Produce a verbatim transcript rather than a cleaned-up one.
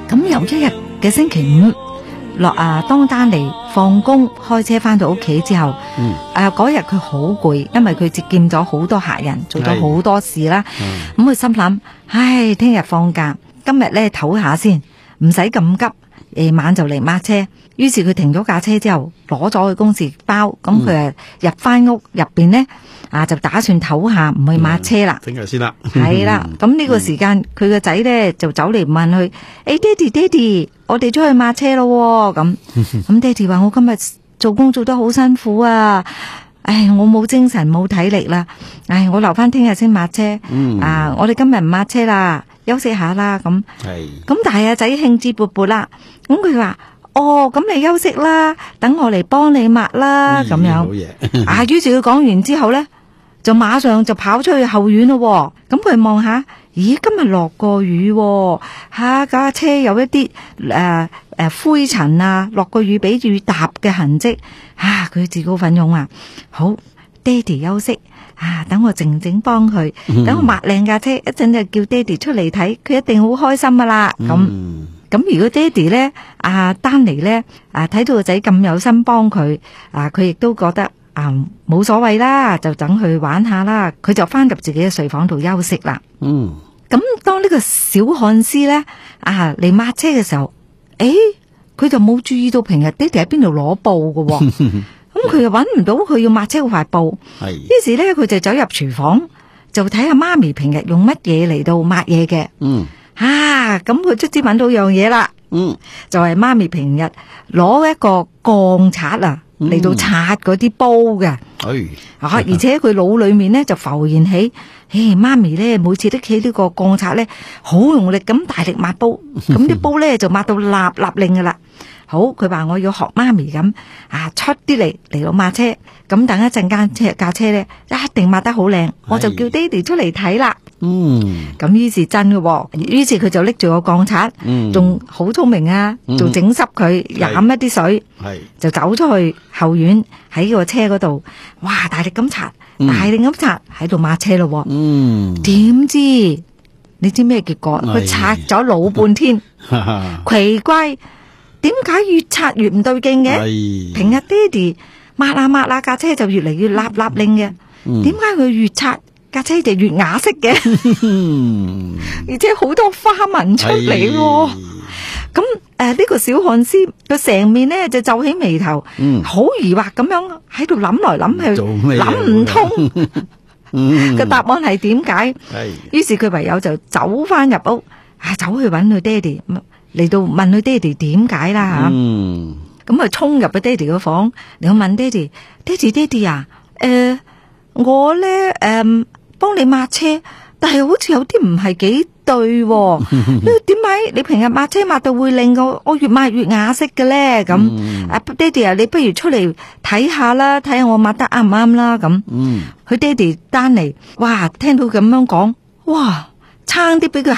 咁有一日嘅星期五落啊，當丹尼放工開車翻到屋企之後， 嗯， 誒嗰日佢好攰，因為佢接見咗好多客人，做咗好多事啦。咁佢心諗，唉，聽日放假，今日咧唞下先，唔使咁急，夜晚就嚟抹車。於是佢停咗架車之後，攞咗佢公事包，咁佢啊入翻屋入邊呢，啊就打算唞下，唔去抹車啦。 聽日先啦。 係啦，咁呢個時間佢個仔咧就走嚟問佢：誒，爹哋爹哋，我哋出去抹車咯。咁咁爹哋話：我今日做工做得好辛苦啊！唉，我冇精神冇體力啦。唉，我留翻聽日先抹車。 嗯， 啊，我哋今日唔抹車啦，休息下啦。咁係。 咁但係阿仔興致勃勃啦，咁佢話：哦，咁你休息啦，等我嚟幫你抹啦。咁樣。 好嘢。 啊，於是佢講完之後咧，就馬上就跑出去後院咯。咁佢望下，咦，今日落過雨，吓架車有一啲誒誒灰塵啊，落個雨俾雨踏嘅痕跡。啊，佢自告奮勇啊，好，爹哋休息啊，等我靜靜幫佢，等我抹靚架車，一陣就叫爹哋出嚟睇，佢一定好開心噶啦。咁咁如果爹哋咧，阿丹尼咧，啊睇到個仔咁有心幫佢，啊佢亦都覺得。啊，冇所謂啦，就等佢玩下啦。佢就翻入自己嘅睡房度休息啦。 嗯， 咁當呢個小漢斯咧啊嚟抹車嘅時候，誒，佢就冇注意到平日爹哋喺邊度攞布嘅，咁佢又搵唔到佢要抹車嗰塊布。係，於是咧佢就走入廚房，就睇下媽咪平日用乜嘢嚟到抹嘢嘅。嗯，啊，咁佢卒之搵到樣嘢啦。嗯，就係媽咪平日攞一個鋼刷啊。嚟到擦嗰啲煲嘅，啊！而且佢腦裏面咧就浮現起，誒，媽咪咧每次拎起呢個鋼刷咧，好用力咁大力抹煲，咁啲煲咧就抹到立立令噶啦。好，佢話我要學媽咪咁啊，出啲嚟嚟到抹車，咁等一陣間車架車咧一定抹得好靚，我就叫爹哋出嚟睇啦。嗯，咁於是真嘅，於是佢就拎住個鋼刷，仲好聰明啊，仲整濕佢，飲一啲水，就走出去後院喺個車嗰度，哇！大力咁擦，大力咁擦喺度抹車咯。嗯，點知你知咩結果？佢擦咗老半天，奇怪，點解越擦越唔對勁嘅？平日爹哋抹下抹下架車就越嚟越立立令嘅，點解佢越擦架車就越啞色嘅？而且好多花紋出嚟。咁誒，呢個小漢斯佢成面咧就皺起眉頭，好疑惑咁樣喺度諗來諗去，諗唔通個答案係點解？於是佢唯有就走翻入屋，啊，走去搵佢爹哋，嚟到問佢爹哋點解啦吓。咁啊，衝入去爹哋個房，你去問爹哋，爹哋爹哋啊，誒，我咧誒幫你抹車，但係好似有啲唔係幾對，點解你平日抹車抹到會令我我越抹越啞色嘅咧？咁啊，爹哋啊，你不如出嚟睇下啦，睇下我抹得啱唔啱啦？咁，佢爹哋丹尼，哇，聽到咁樣講，哇，差啲俾佢